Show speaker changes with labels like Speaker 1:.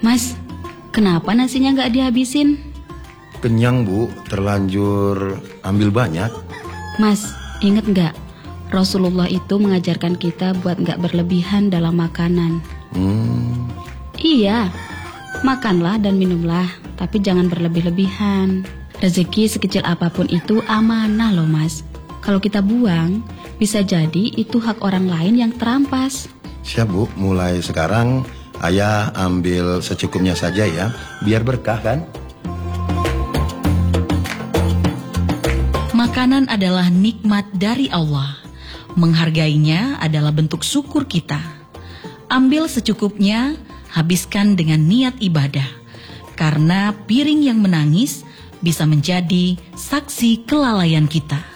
Speaker 1: Mas, kenapa nasinya nggak dihabisin?
Speaker 2: Kenyang Bu, terlanjur ambil banyak.
Speaker 1: Mas, inget nggak? Rasulullah itu mengajarkan kita buat nggak berlebihan dalam makanan. Iya, makanlah dan minumlah, tapi jangan berlebih-lebihan. Rezeki sekecil apapun itu amanah loh Mas. Kalau kita buang, bisa jadi itu hak orang lain yang terampas.
Speaker 2: Siap Bu, mulai sekarang Ayah ambil secukupnya saja ya, biar berkah kan?
Speaker 3: Makanan adalah nikmat dari Allah. Menghargainya adalah bentuk syukur kita. Ambil secukupnya, habiskan dengan niat ibadah. Karena piring yang menangis bisa menjadi saksi kelalaian kita.